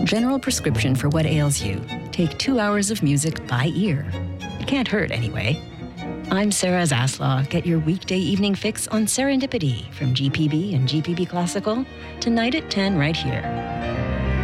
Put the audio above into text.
general prescription for what ails you. Take 2 hours of music by ear. It can't hurt anyway. I'm Sarah Zaslaw. Get your weekday evening fix on Serendipity from GPB and GPB Classical tonight at 10 right here.